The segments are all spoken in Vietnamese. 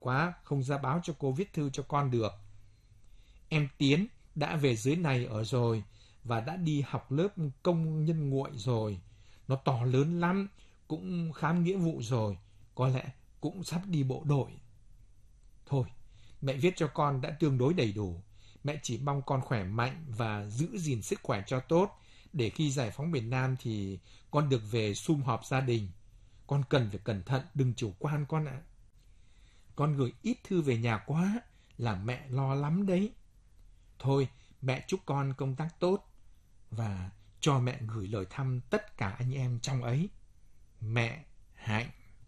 quá, không ra báo cho cô viết thư cho con được. Em Tiến đã về dưới này ở rồi và đã đi học lớp công nhân nguội rồi. Nó to lớn lắm, cũng khám nghĩa vụ rồi, có lẽ cũng sắp đi bộ đội. Thôi, mẹ viết cho con đã tương đối đầy đủ. Mẹ chỉ mong con khỏe mạnh và giữ gìn sức khỏe cho tốt, để khi giải phóng miền Nam thì con được về sum họp gia đình. Con cần phải cẩn thận, đừng chủ quan con ạ. Con gửi ít thư về nhà quá, làm mẹ lo lắm đấy. Thôi, mẹ chúc con công tác tốt và cho mẹ gửi lời thăm tất cả anh em trong ấy. Mẹ Hạnh.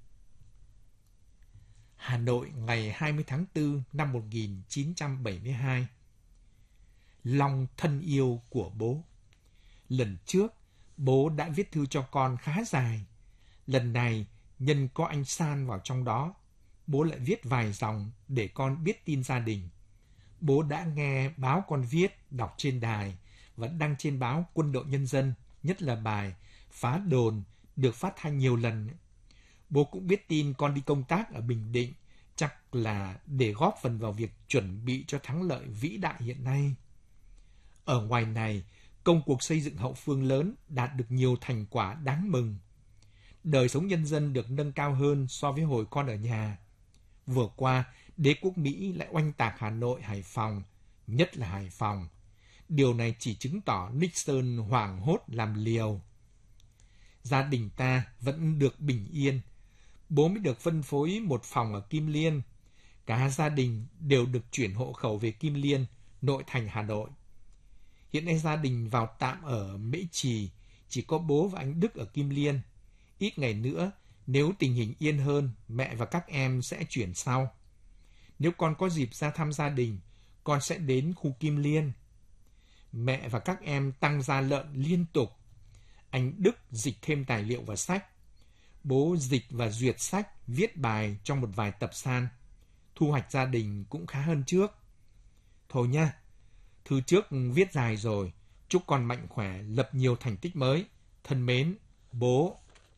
Hà Nội ngày 20 tháng 4 năm 1972. Long thân yêu của bố. Lần trước, bố đã viết thư cho con khá dài. Lần này, nhân có anh San vào trong đó, bố lại viết vài dòng để con biết tin gia đình. Bố đã nghe báo con viết, đọc trên đài và đăng trên báo Quân đội Nhân dân, nhất là bài Phá đồn được phát thanh nhiều lần. Bố cũng biết tin con đi công tác ở Bình Định, chắc là để góp phần vào việc chuẩn bị cho thắng lợi vĩ đại hiện nay. Ở ngoài này, công cuộc xây dựng hậu phương lớn đạt được nhiều thành quả đáng mừng. Đời sống nhân dân được nâng cao hơn so với hồi con ở nhà. Vừa qua, đế quốc Mỹ lại oanh tạc Hà Nội, Hải Phòng, nhất là Hải Phòng. Điều này chỉ chứng tỏ Nixon hoảng hốt làm liều. Gia đình ta vẫn được bình yên. Bố mới được phân phối một phòng ở Kim Liên. Cả gia đình đều được chuyển hộ khẩu về Kim Liên, nội thành Hà Nội. Hiện nay gia đình vào tạm ở Mễ Trì, chỉ có bố và anh Đức ở Kim Liên. Ít ngày nữa, nếu tình hình yên hơn, mẹ và các em sẽ chuyển sau. Nếu con có dịp ra thăm gia đình, con sẽ đến khu Kim Liên. Mẹ và các em tăng gia lợn liên tục. Anh Đức dịch thêm tài liệu và sách. Bố dịch và duyệt sách, viết bài trong một vài tập san. Thu hoạch gia đình cũng khá hơn trước. Thôi nha, thư trước viết dài rồi. Chúc con mạnh khỏe, lập nhiều thành tích mới. Thân mến, bố.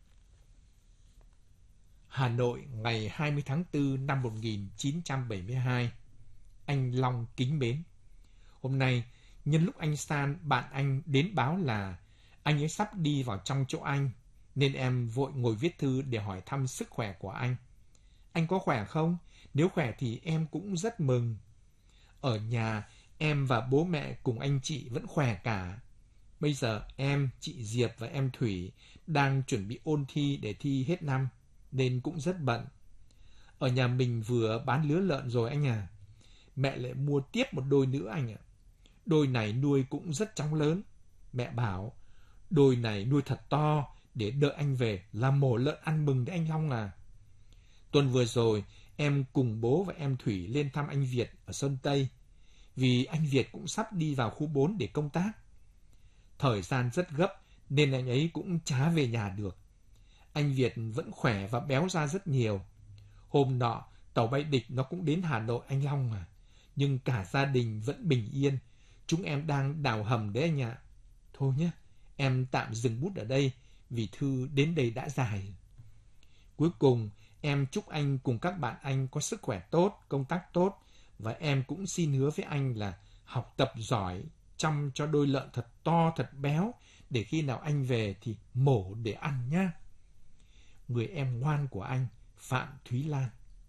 Hà Nội ngày 20 tháng 4 năm 1972. Anh Long kính mến. Hôm nay, nhân lúc anh San, bạn anh đến báo là anh ấy sắp đi vào trong chỗ anh, nên em vội ngồi viết thư để hỏi thăm sức khỏe của anh. Anh có khỏe không? Nếu khỏe thì em cũng rất mừng. Ở nhà, em và bố mẹ cùng anh chị vẫn khỏe cả. Bây giờ em, chị Diệp và em Thủy đang chuẩn bị ôn thi để thi hết năm, nên cũng rất bận. Ở nhà mình vừa bán lứa lợn rồi anh à. Mẹ lại mua tiếp một đôi nữa anh ạ. Đôi này nuôi cũng rất chóng lớn. Mẹ bảo, đôi này nuôi thật to để đợi anh về làm mổ lợn ăn mừng đấy anh Long à. Tuần vừa rồi, em cùng bố và em Thủy lên thăm anh Việt ở Sơn Tây, vì anh Việt cũng sắp đi vào khu 4 để công tác. Thời gian rất gấp nên anh ấy cũng chả về nhà được. Anh Việt vẫn khỏe và béo ra rất nhiều. Hôm nọ, tàu bay địch nó cũng đến Hà Nội anh Long à. Nhưng cả gia đình vẫn bình yên. Chúng em đang đào hầm đấy anh ạ. Thôi nhé, em tạm dừng bút ở đây vì thư đến đây đã dài. Cuối cùng, em chúc anh cùng các bạn anh có sức khỏe tốt, công tác tốt. Và em cũng xin hứa với anh là học tập giỏi, chăm cho đôi lợn thật to, thật béo, để khi nào anh về thì mổ để ăn nhá. Người em ngoan của anh, Phạm Thúy Lan.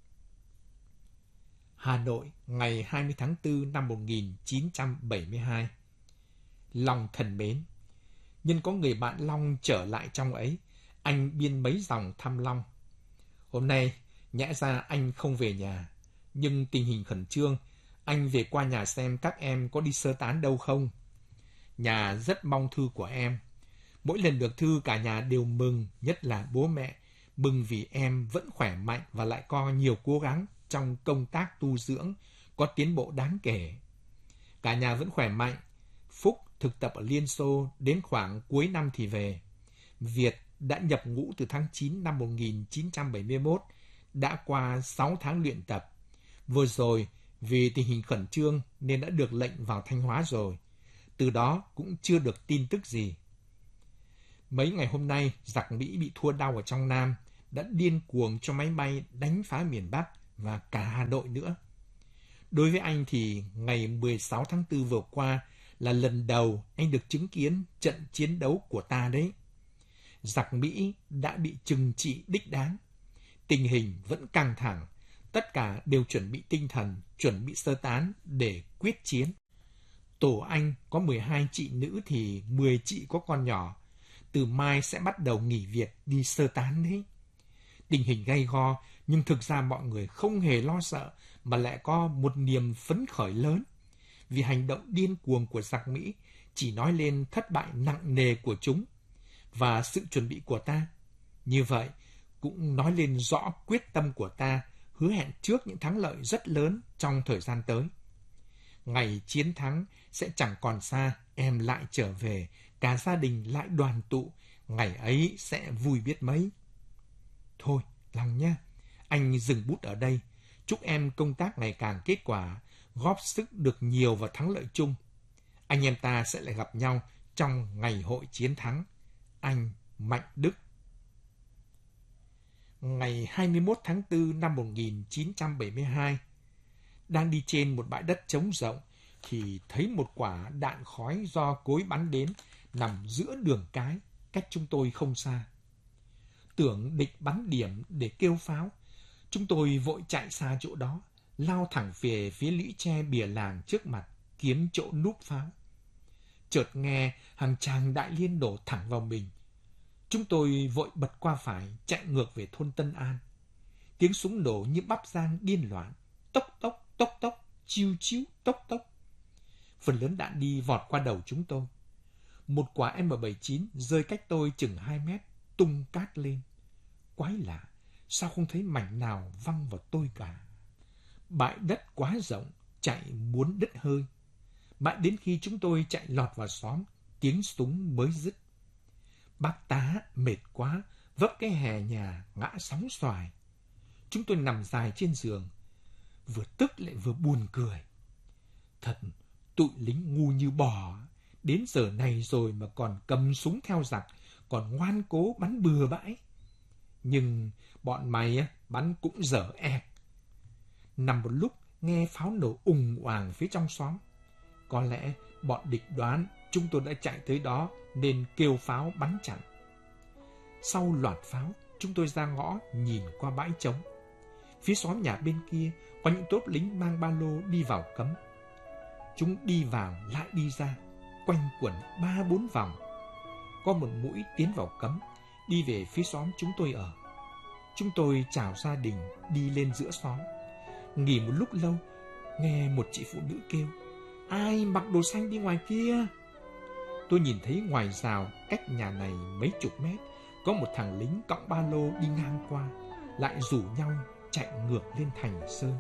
Hà Nội, ngày 20 tháng 4 năm 1972. Long thân mến. Nhân có người bạn Long trở lại trong ấy, anh biên mấy dòng thăm Long. Hôm nay, nhẽ ra anh không về nhà, nhưng tình hình khẩn trương, anh về qua nhà xem các em có đi sơ tán đâu không. Nhà rất mong thư của em. Mỗi lần được thư cả nhà đều mừng, nhất là bố mẹ, mừng vì em vẫn khỏe mạnh và lại có nhiều cố gắng trong công tác tu dưỡng, có tiến bộ đáng kể. Cả nhà vẫn khỏe mạnh. Phúc thực tập ở Liên Xô đến khoảng cuối năm thì về. Việt đã nhập ngũ từ tháng 9 năm 1971, đã qua 6 tháng luyện tập. Vừa rồi, vì tình hình khẩn trương nên đã được lệnh vào Thanh Hóa rồi. Từ đó cũng chưa được tin tức gì. Mấy ngày hôm nay, giặc Mỹ bị thua đau ở trong Nam, đã điên cuồng cho máy bay đánh phá miền Bắc, và cả Hà Nội nữa. Đối với anh thì ngày 16 tháng 4 vừa qua là lần đầu anh được chứng kiến trận chiến đấu của ta đấy. Giặc Mỹ đã bị trừng trị đích đáng. Tình hình vẫn căng thẳng, tất cả đều chuẩn bị tinh thần, chuẩn bị sơ tán để quyết chiến. Tổ anh có 12 chị nữ thì 10 chị có con nhỏ. Từ mai sẽ bắt đầu nghỉ việc đi sơ tán đấy. Tình hình gay go, nhưng thực ra mọi người không hề lo sợ mà lại có một niềm phấn khởi lớn. Vì hành động điên cuồng của giặc Mỹ chỉ nói lên thất bại nặng nề của chúng và sự chuẩn bị của ta. Như vậy, cũng nói lên rõ quyết tâm của ta hứa hẹn trước những thắng lợi rất lớn trong thời gian tới. Ngày chiến thắng sẽ chẳng còn xa, em lại trở về, cả gia đình lại đoàn tụ, ngày ấy sẽ vui biết mấy. Thôi, Long nha, anh dừng bút ở đây. Chúc em công tác ngày càng kết quả, góp sức được nhiều vào thắng lợi chung. Anh em ta sẽ lại gặp nhau trong ngày hội chiến thắng. Anh Mạnh Đức. Ngày 21 tháng 4 năm 1972, đang đi trên một bãi đất trống rộng thì thấy một quả đạn khói do cối bắn đến nằm giữa đường cái, cách chúng tôi không xa. Tưởng địch bắn điểm để kêu pháo, chúng tôi vội chạy xa chỗ đó, lao thẳng về phía lũy tre bìa làng trước mặt, kiếm chỗ núp pháo. Chợt nghe hàng tràng đại liên đổ thẳng vào mình. Chúng tôi vội bật qua phải, chạy ngược về thôn Tân An. Tiếng súng nổ như bắp rang điên loạn, tốc tốc, tốc tốc, chiu chiu, tốc tốc. Phần lớn đạn đi vọt qua đầu chúng tôi. Một quả M79 rơi cách tôi chừng 2 mét, tung cát lên. Quái lạ, sao không thấy mảnh nào văng vào tôi cả. Bãi đất quá rộng, chạy muốn đứt hơi. Mãi đến khi chúng tôi chạy lọt vào xóm, tiếng súng mới dứt. Bác tá mệt quá, vấp cái hè nhà ngã sóng xoài. Chúng tôi nằm dài trên giường, vừa tức lại vừa buồn cười. Thật, tụi lính ngu như bò, đến giờ này rồi mà còn cầm súng theo giặc, còn ngoan cố bắn bừa bãi. Nhưng bọn mày bắn cũng dở ẹc. Nằm một lúc nghe pháo nổ ùng oàng phía trong xóm. Có lẽ bọn địch đoán chúng tôi đã chạy tới đó nên kêu pháo bắn chặn. Sau loạt pháo, chúng tôi ra ngõ nhìn qua bãi trống. Phía xóm nhà bên kia có những tốp lính mang ba lô đi vào cấm. Chúng đi vào lại đi ra, quanh quẩn 3-4 vòng. Có một mũi tiến vào cấm, đi về phía xóm chúng tôi ở. Chúng tôi chào gia đình đi lên giữa xóm. Nghỉ một lúc lâu, nghe một chị phụ nữ kêu: "Ai mặc đồ xanh đi ngoài kia?" Tôi nhìn thấy ngoài rào cách nhà này mấy chục mét có một thằng lính cõng ba lô đi ngang qua, lại rủ nhau chạy ngược lên Thành Sơn.